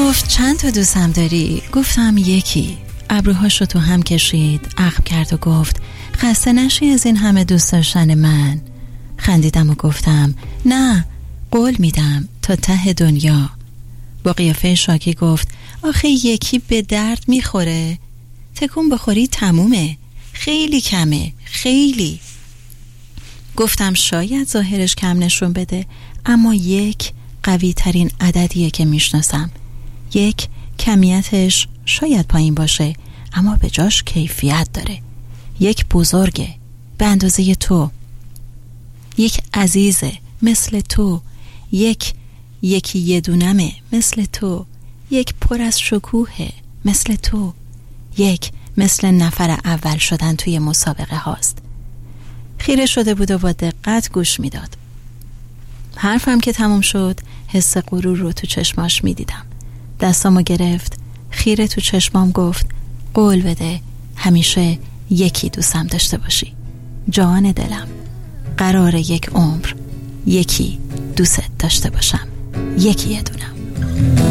گفت چند تا دوستم داری؟ گفتم یکی. ابروهاشو تو هم کشید، عقب کرد و گفت خسته نشی از این همه دوست داشتن من. خندیدم و گفتم نه، قول میدم تا ته دنیا. با قیافه شاکی گفت آخه یکی به درد میخوره؟ تکون بخوری تمومه، خیلی کمه، خیلی. گفتم شاید ظاهرش کم نشون بده، اما یک قوی ترین عددیه که میشناسم. یک کمیتش شاید پایین باشه، اما به جاش کیفیت داره. یک بزرگه به اندازه تو، یک عزیزه مثل تو، یکی یه دونمه مثل تو، یک پر از شکوهه مثل تو، یک مثل نفر اول شدن توی مسابقه هاست. خیره شده بود و با دقت گوش میداد. حرفم که تموم شد حس غرور رو تو چشماش میدیدم. دستامو گرفت، خیره تو چشمام گفت قول بده همیشه یکی دوستم داشته باشی. جان دلم، قراره یک عمر یکی دوست داشته باشم، یکی یه دونم.